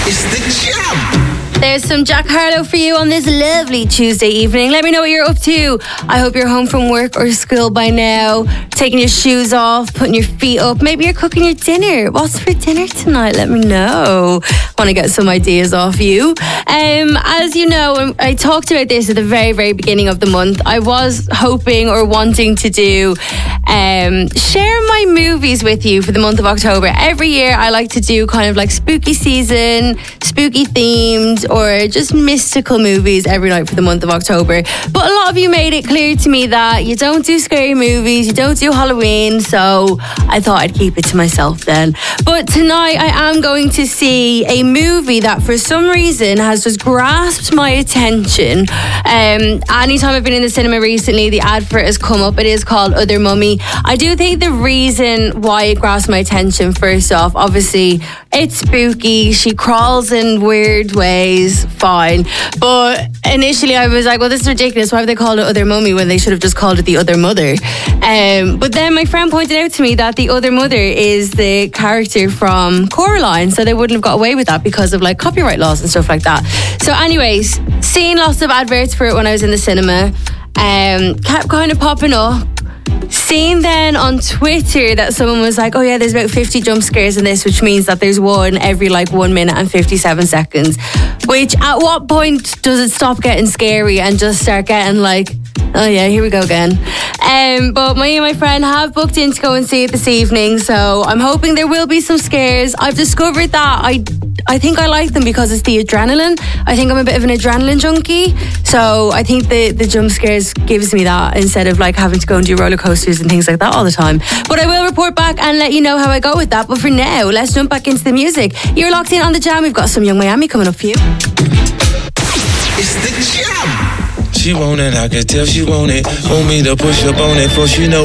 It's the Jam. There's some Jack Harlow for you on this lovely Tuesday evening. Let me know what you're up to. I hope you're home from work or school by now, taking your shoes off, putting your feet up. Maybe you're cooking your dinner. What's for dinner tonight? Let me know. I want to get some ideas off you. As you know, I talked about this at the very, very beginning of the month. I was hoping or wanting to do share my movies with you for the month of October. Every year I like to do kind of like spooky season, spooky themed, or just mystical movies every night for the month of October. But a lot of you made it clear to me that you don't do scary movies, you don't do Halloween, so I thought I'd keep it to myself then. But tonight I am going to see a movie that for some reason has just grasped my attention. Anytime I've been in the cinema recently, the advert has come up. It is called Other Mummy. I do think the reason why it grasped my attention, first off, obviously it's spooky, she crawls in weird ways, fine. But initially I was like, well, this is ridiculous. Why have they called it Other Mummy when they should have just called it The Other Mother? But then my friend pointed out to me that The Other Mother is the character from Coraline, so they wouldn't have got away with that because of like copyright laws and stuff like that. So anyways, seeing lots of adverts for it when I was in the cinema, kept kind of popping up. Seeing then on Twitter that someone was like, oh yeah, there's about 50 jump scares in this, which means that there's one every like 1 minute and 57 seconds. Which at what point does it stop getting scary and just start getting like, oh yeah, here we go again. But me and my friend have booked in to go and see it this evening, so I'm hoping there will be some scares. I've discovered that I think I like them because it's the adrenaline. I think I'm a bit of an adrenaline junkie, so I think the jump scares gives me that instead of like having to go and do roller coasters and things like that all the time. But I will report back and let you know how I go with that. But for now, let's jump back into the music. You're locked in on the Jam. We've got some Young Miami coming up for you. It's the Jam. She want it, I can tell she want it. Want me to push up on it, for she know